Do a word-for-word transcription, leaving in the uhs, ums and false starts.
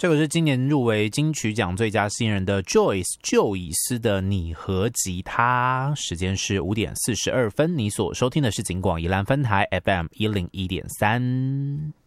这个是今年入围金曲奖最佳新人的 Joyce 就以斯的你和吉他。时间是五点四十二分，你所收听的是警广宜兰分台 F M 一零一点三。